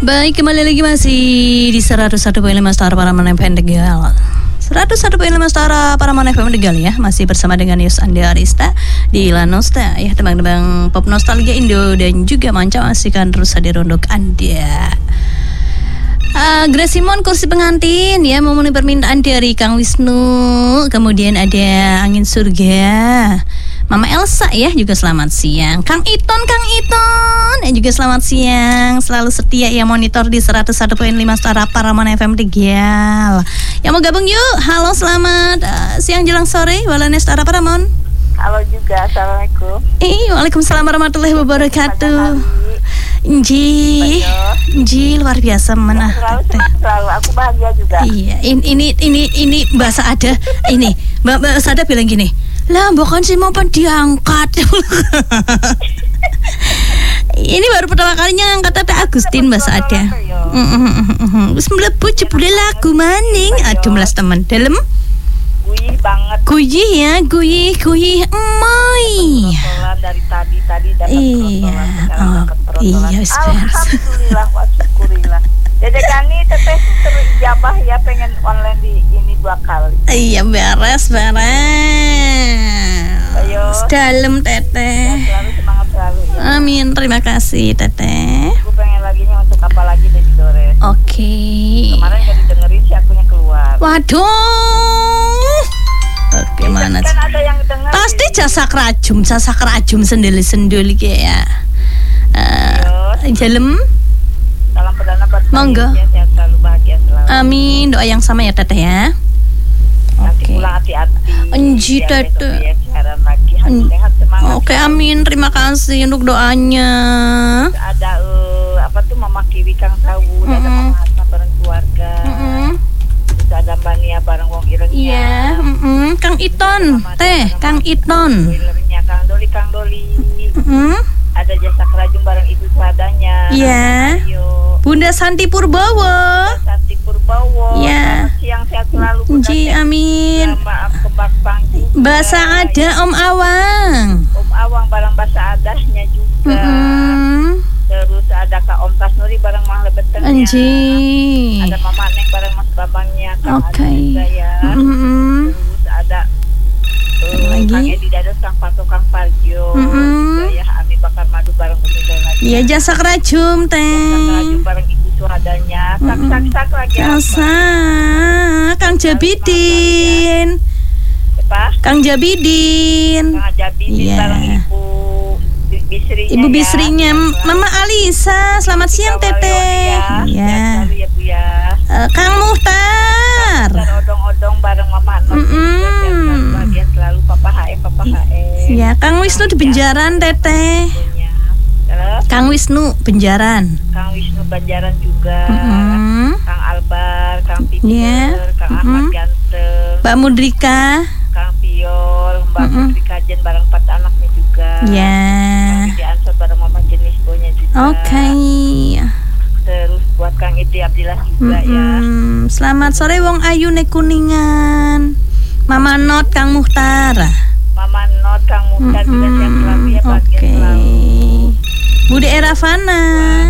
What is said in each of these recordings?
Baik, kembali lagi masih di 101.5 Star Paraman FM Tegal. 101.5 Star Paraman FM Tegal ya. Masih bersama dengan Yus Andi Arista di Lanosta ya, tembang-tembang pop nostalgia Indo dan juga manca masihkan terus hadir untuk Anda. Grace Simon kursi pengantin ya, memenuhi permintaan dari Kang Wisnu. Kemudian ada Angin Surga, Mama Elsa ya juga selamat siang. Kang Iton ya juga selamat siang. Selalu setia ya monitor di 101.5 Star Paraman FM Tegal. Yang mau gabung yuk. Halo, selamat siang jelang sore Walane Star Paramon. Halo juga, assalamualaikum. Waalaikumsalam warahmatullahi wabarakatuh. Nji luar biasa mana. Selalu aku bahagia juga. Iya, ini Mbak Saada ini. Mbak Saada bilang gini, lah bukan sih mau diangkat. Ini baru pertama kalinya angkat tapi Agustin Mbak Saada. Wis mlebu jebule lagu maning. Aduh melas teman dalam. Guyih banget. Guyih emai. Dari tadi dapat iya, alhamdulillah wa syukurillah. Dedek Kani teteh terijabah ya, pengen online di ini 2 kali. Iya, beres. Ayo. Dalam teteh. Ya, selalu semangat selalu ya. Amin, terima kasih teteh. Aku pengen laginya untuk apa lagi dari Dores. Oke. Kemarin gak didengerin sih, akunya keluar. Waduh. Bagaimana? Kan ada yang denger. Pasti jasa kerajum sendeli kayak. Jalem. Salam perdana buat Monggo. Ya, sehat selalu, bahagia selalu. Amin, doa yang sama ya teteh ya. Nanti pulang hati-hati. Anji teteh. Ya, siaran lagi, sehat semangat. Oke, amin. Terima kasih untuk doanya. Ada apa tuh Mama Kiwi Kang Sawu, ada Mama Hasna bareng keluarga. Terus ada Mbak Nia bareng Wong Irengnya. Iya, Kang Iton, Kang Iton. Kang Doli. Ada Jasa Kerajum bareng Ibu Sadanya. Iya. Bunda Santi Purbowo. Iya. Selamat siang, sehat selalu. Nji, amin. Maaf kembang bang juga. Bahasa ada Om Awang. Om Awang bareng bahasa adahnya juga. Terus ada Kak Om Tasnuri bareng Mang Lebetennya. Anji. Ada Mama Neng bareng Mas Babangnya. Oke. Juga ya. Terus ada Kang Edi Dados, Kang Pato, Kang Parjo. Juga ya Ami Bakar Madu bareng Umi Lela. Iya, Jasa Kerajum teh. Jasa Kerajum bareng Ibu Suhadanya. Sak lagi. Jasa Kang Jabidin. Apa? Kang Jabidin. Kang Jabidin bareng Ibu Bisrinya, Mama Alisa. Selamat siang teteh. Iya. Ya, Bu ya. Kang Muhtar. Odong-odong bareng Mama bahagia selalu. Papa HM. Iya, Kang Wisnu di Benjaran teteh. Kang Wisnu Benjaran juga. Kang Albar, Kang Peter, Kang Ahmad Ganteng, Mbak Mudrika, Kang Piol, Mbak Mudrika Jen bareng 4 anaknya juga. Ya. Kang Idi Ansor bareng Mama Jenis Bonya juga. Oke. Terus buat Kang Idi Abdillah juga ya. Selamat sore Wong Ayu nek Kuningan. Mama Not Kang Muhtar. Mama Not Kang Muhtar juga sehat selalu ya, bahagia selalu. Bude Eravana.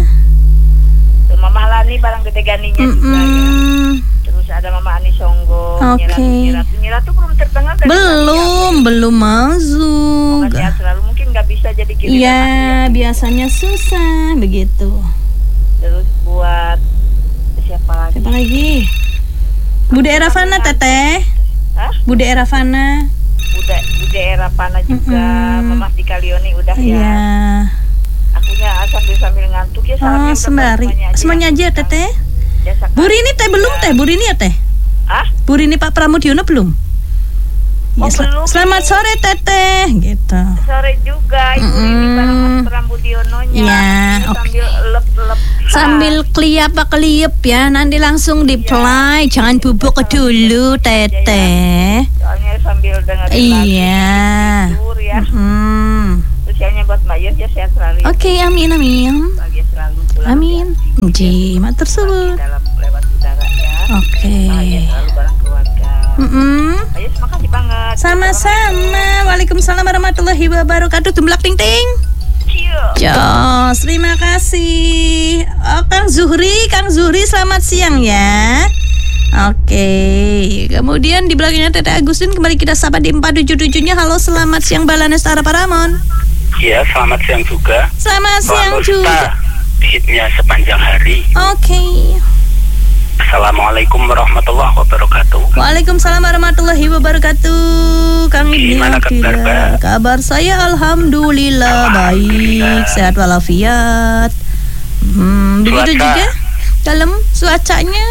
Mama Lani bareng Gede Ganinya juga ya. Terus ada Mama Ani Songgo. Nyiratu belum terdengar dari belum masuk. Semoga sehat selalu, mungkin nggak bisa jadi giliran. Iya, biasanya susah begitu. Terus buat siapa lagi? Bude Eravana teteh. Bude Eravana. Bude Eravana juga. Mama di Kalioni udah ya. Iya. Akunya sambil ngantuk ya. Sembari semuanya aja teteh. Bu Rini teh belum teh? Bu Rini ya teh? Bu Rini Pak Pramudiono belum? Ya, belum. Selamat sore teteh gitu. Sore juga Ibu Rini bareng Mas Pramudiononya. Ya, sambil lep-lep. Sambil kliap ya, nanti langsung di-play, jangan bubuk dulu teteh. Soalnya sambil dengerin iya. Tidur ya. Usianya buat Mbak Yus ya, sehat selalu. Oke, amin. Bahagia selalu. Amin. Ji, matur suwun. Dalam lewat udara ya. Oke. Bahagia selalu bareng keluarga. Ayo, makasih banget. Sama-sama. Waalaikumsalam warahmatullahi wabarakatuh. Tumblak ting ting. Jos, terima kasih. Oh, Kang Zuhri selamat siang ya. Oke, kemudian di belakangnya Tete Agustin kembali kita sapa di 477-nya. Halo, selamat siang Balanes Tara Paramon. Iya, selamat siang juga. Selamat siang juga. Hitnya sepanjang hari. Oke. Assalamualaikum warahmatullahi wabarakatuh. Waalaikumsalam warahmatullahi wabarakatuh. Kang Ibni Gimana kabar? Kabar saya alhamdulillah baik, sehat walafiat. Begitu Cuaca. juga dalam cuacanya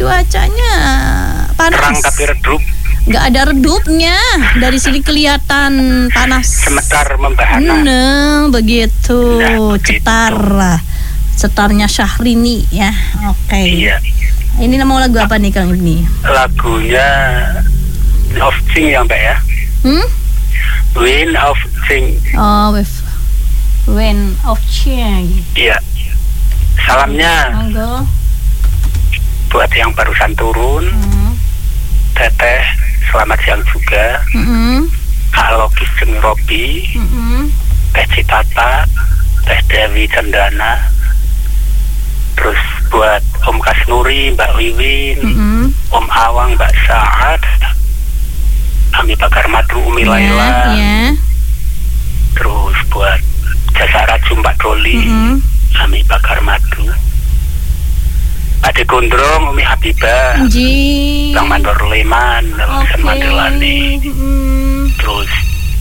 panas. Terang tapi redup. Nggak ada redupnya, dari sini kelihatan panas. Semetar membahana. Nah, begitu. Cetarnya Syahrini ya. Oke. Iya. Ini nama lagu apa nih Kang Ibni? Lagunya of Ching ya Mbak ya. Wind of Ching. Oh, Wind of Ching. Iya. Salamnya Monggo. buat yang barusan turun. Teteh, selamat siang juga. Halo Kiseng Robi, Teh Citata, Teh Dewi Cendana. Terus buat Om Kasnuri, Mbak Wiwin, Om Awang, Mbak Saad, Ami Bakar Madu, Umi Laila. Terus buat Jasa Raju Mbak Doli, Ami Bakar Madu. Ade Gondrong, Umi Habibah, Bang Mandor Leman, Nelson Mandelani. Terus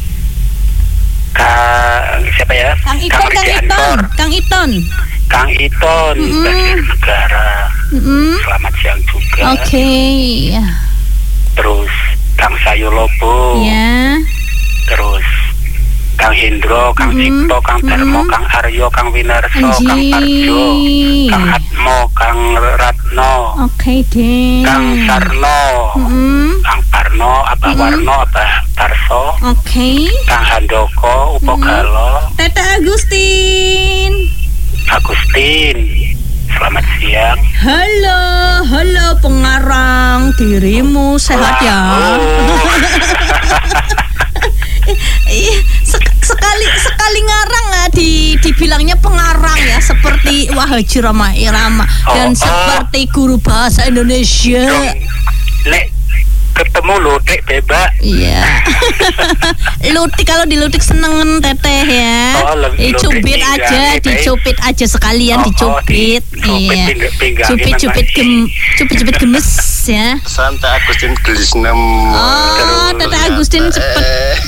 Kang siapa ya? Kang Iton. Kang Iton, Banjar Negara. Selamat siang juga. Oke. Terus Kang Sayulobo. Ya. Terus Kang Hendro, Kang Cipto, Kang Darmo, Kang Aryo, Kang Winarso, Kang Parjo, Kang Atmo, Kang Ratno. Oke deh. Kang Sarno, Kang Parno, Abah Warno, Abah Tarso. Oke. Kang Handoko, Upo Galo. Tete Agustin. Selamat siang. Halo pengarang, dirimu sehat ya? Sekali ngarang dibilangnya pengarang ya, seperti Haji Roma Irama dan seperti guru bahasa Indonesia. Lek ketemu Lutik bebas. Iya. Lutik, kalau dilutik seneng Teteh ya. Dicupit aja sekalian dicupit. Iya. Cupit gemes ya. Santa Agustin Gelisnem. Oh, Teteh Agustin cepet.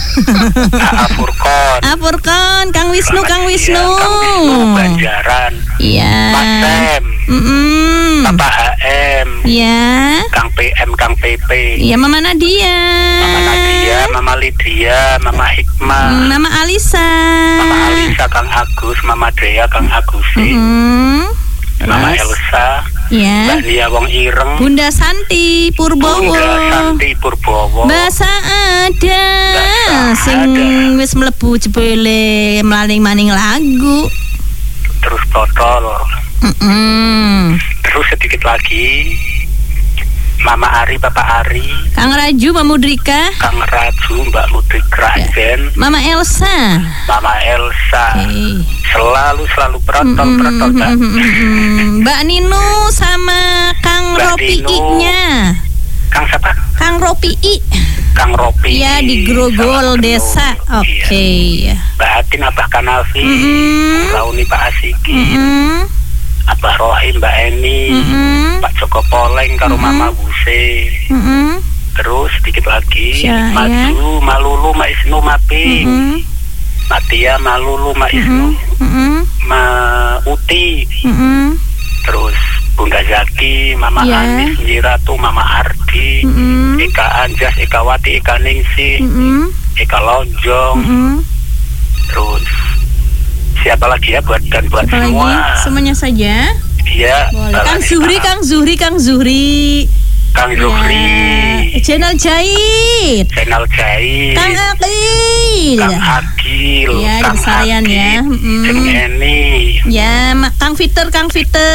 Apurkon, Kang Wisnu. Banjaran. Iya. Mas Sem. Bapak HM. Iya. Kang PM, Kang PP. Iya, Mama Nadia, Mama Lydia, Mama Hikmah, Mama Alisa, Kang Agus, Mama Dea, Kang Agusi, Mama Elsa, ya. Mbak Nia Wong Ireng, Bunda Santi Purbowo, Basa ada, sing wis mlebu jebule maning lagu. Terus botol. Terus sedikit lagi Mama Ari, Bapak Ari, Kang Raju, Mbak Mudrika, Kang Raju, Mbak Mudrika Ajen, Mama Elsa. Okay. Selalu protol Mbak. Mbak Ninu sama Kang Ropi-nya. Kang siapa? Kang Ropi. Kang Ropi. Ya, di Grogol Desa. Oke. Mbak Atin, Abah Kanafi, Rauni, Pak Asiki, Abah Rohim, Mbak Eni, Pak Joko Poleng, karo Mama Buse. Terus sedikit lagi Maju, Malulu, Ma Isnu, Mapi, Matia, Malulu, Ma Isnu, Ma Uti. Terus Bunda Zaki, Mama Anis, Njiratu, Mama Ardi, Eka Anjas, Eka Wati, Eka Ningsi, Eka Lonjong. Terus siapa lagi ya buat semua? Semuanya saja. Iya. Kang Zuhri. Kang Zuhri. Channel Jahit. Kang Akil. Ya, di Sarian ya. Eni. Ya, Kang Fiter. Kang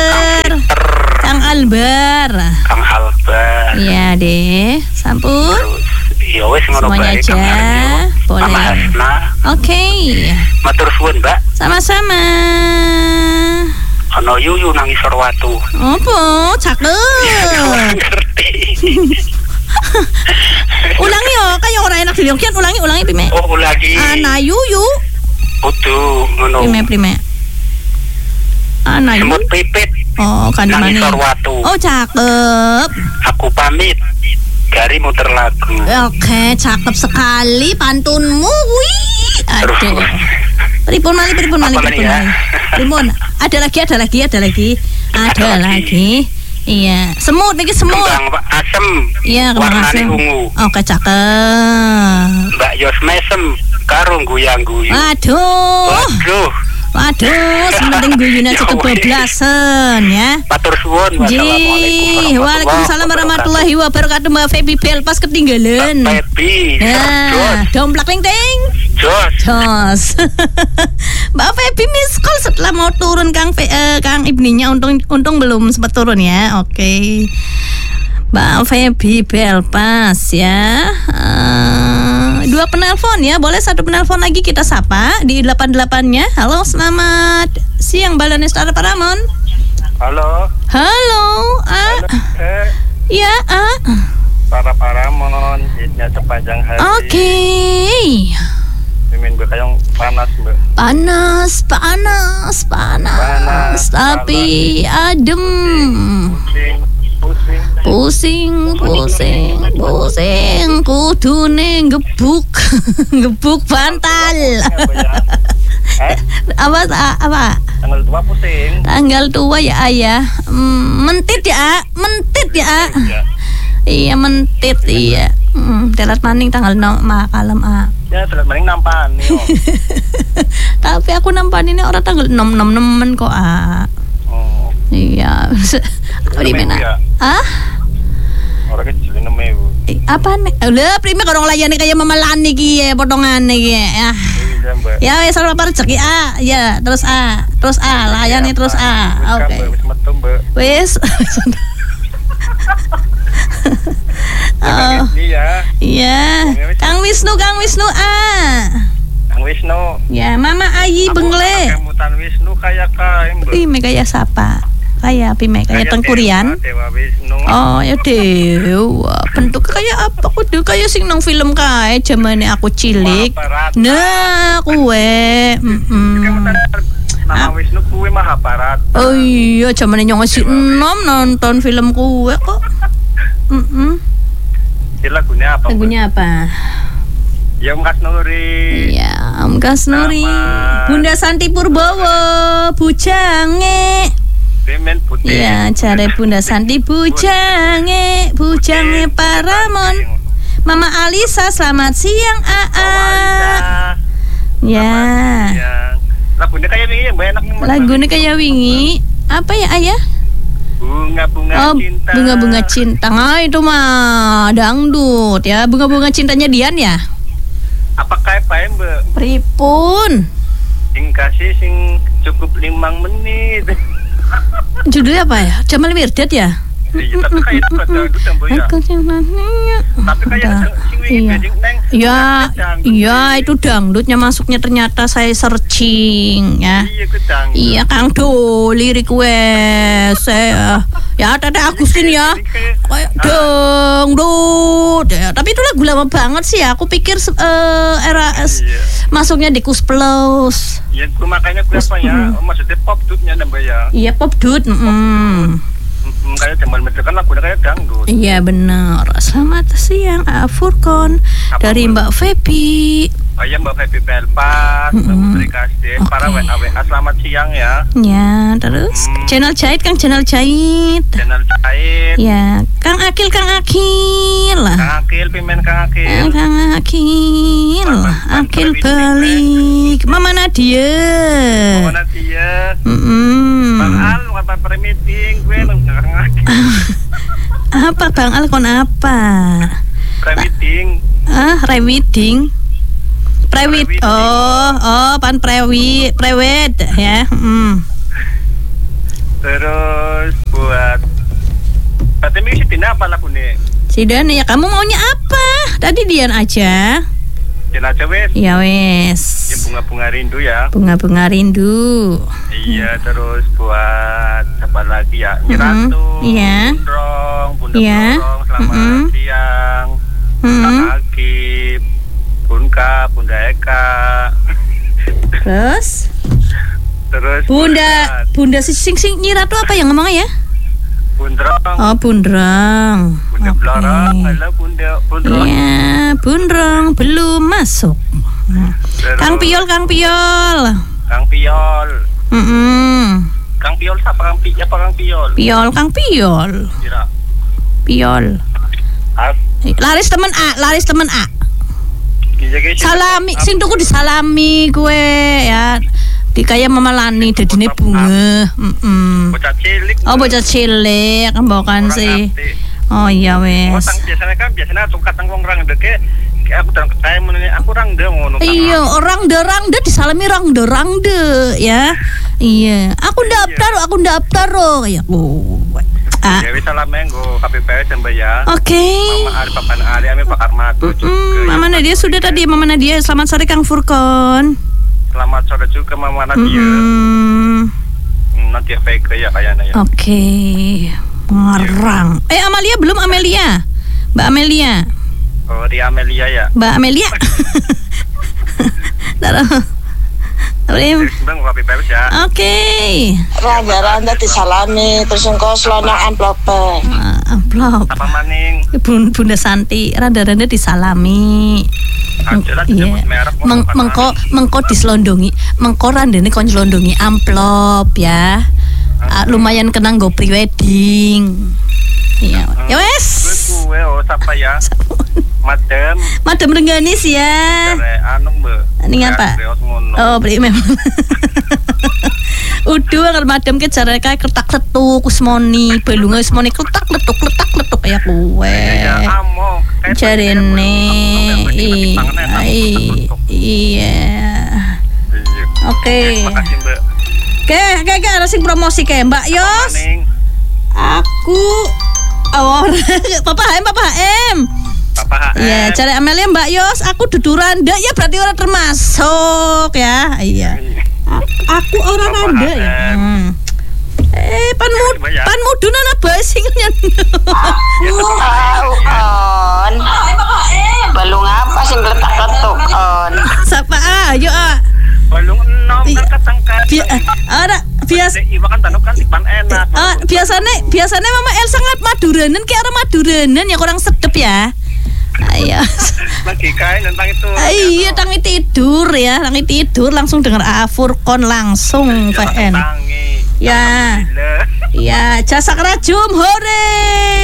Albar. Ya deh, sampun. Terus, ya wes ngono semuanya bae, aja. Boleh. Mama Hasna. Oke. Matur suwun, Mbak. Sama-sama. Ono yuyu nang isor watu. Apa? Cakep. Ngerti. Ulangi yo, kayak orang enak diongkian ulangi Prime. Oh, ulangi. Ana yuyu. Kudu ngono. Prime. Ana yuyu. Semut pipit. Oh, kan nang mana? isor watu. Oh, cakep. Aku pamit. Gari muter lagu. Oke, cakep sekali pantunmu. Wih. Aduh. Pripun mali. Pripun. Ada lagi. Iya, semut iki semut. Kembang asem. Iya, kembang asem. Ungu. Oke, cakep. Mbak Yos mesem karo guyang-guyu. Waduh, sementing guyune aja kebablasan ya. Matur suwun. Wassalamualaikum. Waalaikumsalam warahmatullahi wabarakatuh. Mbak Feby Belpas ketinggalan. Mbak Feby. Ya, domplak ting. Jos. Mbak Feby miss call setelah mau turun Kang Ibninya, untung belum sempat turun ya. Oke. Mbak Feby Belpas ya. 2 penelpon ya. Boleh 1 penelpon lagi kita sapa di 88-nya. Halo, selamat siang Balanes Tara Paramon. Halo. Ya, Para Paramon, idnya sepanjang hari. Oke. Mimin gue kayong panas, Mbak. Panas, tapi adem. Pusing, kudune gebuk bantal. Apa? Tanggal 2 pusing. Tanggal 2 ya ayah. Mentit ya. Iya mentit iya. Telat maning tanggal 6 makalem Ya telat maning nampani. Tapi aku nampaninnya orang tanggal 6 kok Oh. Iya. Di mana? Orang kecil neme, Bu. Apa nih? Udah, Prime korong layani kayak memelan iki ya, potongan iki ya. Iya, Mbak. Ya wis ora apa rezeki ya, terus layani terus Oke. Wis metu, Mbak. Wis. Oh. Iya. Kang Wisnu Kang Wisnu. Ya, Mama Ayi Bengle. Kemutan Wisnu kayak Mbak. Prime kayak siapa? Kayak Tengkurian. Dewa Wisnu. Oh ya dewa. Bentuk kayak apa? Kudu kayak sing nang film kae zamane aku cilik. Nah, kuwe. Nama Wisnu kuwe Mahabharata. Oh iya, zamane nyong si enom nonton film kuwe kok. Lagunya apa? Ya Om Kasnuri. Iya, Om Kasnuri. Bunda Santi Purbowo, bujange. Pimen putih. Iya, cari Bunda Santi bujange Paramon. Mama Alisa, selamat siang Ya. Lagunya kayak wingi, Mbak, enak. Lagunya kayak wingi. Apa ya, Ayah? Bunga-bunga cinta. Itu mah dangdut ya. Bunga-bunga cintanya Dian ya? Apakah apa, Mbak? Pripun? Sing kasih sing cukup 5 menit. Judulnya apa ya? Jamal Mirdad ya? Iya, tapi kayak itu dangdut Mbak ya. Tapi kayak sing wingi Neng. Iya, itu dangdutnya masuknya ternyata saya searching ya. Iya, itu dangdut. Iya, Kang Doli request. Ya, Tete Agustin ya. Kayak dangdut. Ya, tapi itu lagu lama banget sih ya. Aku pikir era masuknya di Kus Plus. Iya, makanya kenapa ya? Maksudnya pop dutnya Mbak ya. Iya, pop dut. Kayak Jamal Mirdad kan lagunya kayak dangdut. Iya benar. Selamat siang Furkon dari Mbak Feby. Oh iya, Mbak Feby Belpas, Mbak Putri Kasdin, para WA selamat siang ya. Ya, terus channel Jahit. Channel Jahit. Ya, Kang Akil. Kang Akil, Pimen Kang Akil. Akil balik. Mama Nadia. Bang Al, apa pre-meeting gue nang Kang Akil. Apa Bang Al kon apa? Pre-meeting. Pre-meeting. Prewit. Pan prewit ya. Terus buat Patemi si Tina apa lagunya? Si Dan ya, kamu maunya apa? Tadi Dian aja. aja wes. Ya wes. Ya bunga-bunga rindu ya. Bunga-bunga rindu. Iya, terus buat apa lagi ya? Nyiratu, Iya. Bundrong, Bunda Iya. Blorong, selamat siang. Kak Agib, Bunka, Bunda Eka. Terus buat Bunda sing Nyiratu apa yang ngomongnya ya? Bundrong. Oh, Bundrong. Bunda Blorong, halo Bundrong. Iya, Bundrong belum masuk. Terus Kang Piol. Kang Piol. Kang Piol siapa Kang Piol? Kang Piol. Kira. Piol. Laris temen A. Salami, sing tuku disalami gue ya. Di kayak Mama Lani dadine bunga. Bocah cilik. Oh, bocah cilik kan sih. Oh iya wes. Biasanya tukang wong rang deke aku terang ketemu menene aku rang de ngono. Iya, orang de disalami rang de ya. Iya, aku daftar ya. Ya wis salame nggo KPPS Mbak ya. Oke. Mama Ali Papa Ali Ami Pak Armado juga. Mama Nadia sudah tadi, Mama Nadia. Selamat sore Kang Furkon. Selamat sore juga Mama Nadia. Nadia Vega ya kayaknya ya. Oke. Ngarang. Amalia belum Amelia. Mbak Amelia. Oh, di Amelia ya. Mbak Amelia. Taruh. Bang KPPS ya. Oke. Randa disalami terus engko selonok amplop. Amplop. Apa maning? Bunda Santi, randa disalami. Iya. Mengko diselondongi. Mengko randane kon selondongi amplop ya. Lumayan kenang go prewedding. Iya. Ya wes. Gue siapa ya? Madam Rengganis ya. Ini apa? Oh, beli memang. Udah kan madam ke cara kayak kletak-kletuk Usmoni, belunga Usmoni kletak-letuk ya kue. Jarene. Iya. Oke. Makasih Mbak. Oke, ada sing promosi kayak Mbak Yos. Aku Papa HM. Iya, cari Amelia Mbak Yos, aku dudu randa ya berarti orang termasuk ya. Iya. Aku orang randa ya. Pan mudun ana basing nyen. On. Balung apa sing gletak-gletuk on. Sapa ayo Balung enom ketengkat. Biasa iwa kan tanuk kan dipan enak. Biasanya Mama Elsa ngat maduranen ki arep maduranen ya kurang sedep ya. Ayo. Lagi kain tentang itu. Iya, tangi tidur langsung denger Furkon langsung PN. Ya. Ya, jasa kerajum hore.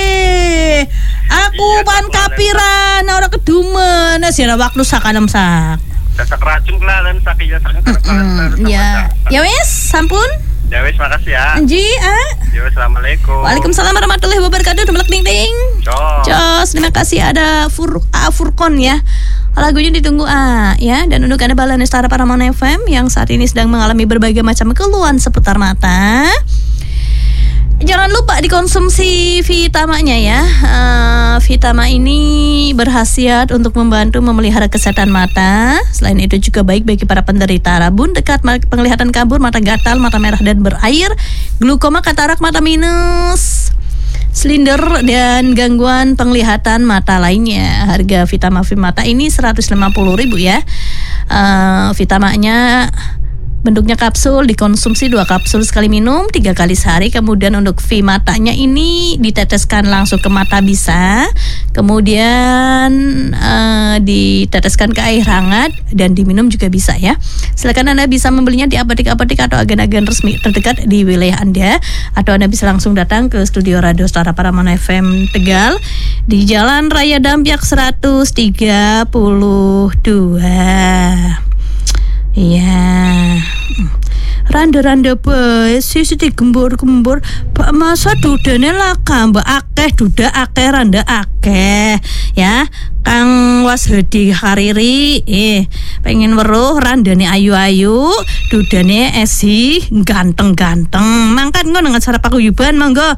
Aku pan kapiran ora kedumen sira waktu sakanem sak. Jasa kerajum kelan sakiya Ya. Ya wis, sampun. Ya wis, makasih ya. Anji, Ya wis, assalamualaikum. Waalaikumsalam warahmatullahi wabarakatuh. Demelek ting ting. Jos, terima kasih ada Furkon ya. Lagunya ditunggu ya. Dan untuk Anda Balan Nestara Paramount FM yang saat ini sedang mengalami berbagai macam keluhan seputar mata, jangan lupa dikonsumsi Vitama-nya ya. Vitama ini berkhasiat untuk membantu memelihara kesehatan mata. Selain itu juga baik bagi para penderita rabun dekat, penglihatan kabur, mata gatal, mata merah dan berair, glukoma, katarak, mata minus, silinder dan gangguan penglihatan mata lainnya. Harga Vitama Mata ini 150.000 ya. Vitamanya bentuknya kapsul, dikonsumsi 2 kapsul sekali minum 3 kali sehari. Kemudian untuk Matanya ini diteteskan langsung ke mata bisa, kemudian diteteskan ke air hangat dan diminum juga bisa ya. Silakan Anda bisa membelinya di apotek-apotek atau agen-agen resmi terdekat di wilayah Anda, atau Anda bisa langsung datang ke studio Radio Setara Paramount FM Tegal di Jalan Raya Dampyak 132. Iya. Randa-randa bae sisi digembur-gembur. Pak masa dudane laka mbak akeh, duda akeh, randa akeh ya. Kang Washedi Hariri pengen weruh randane ayu-ayu, dudane esi ganteng-ganteng. Mangkat ngono dengan cara paguyuban monggo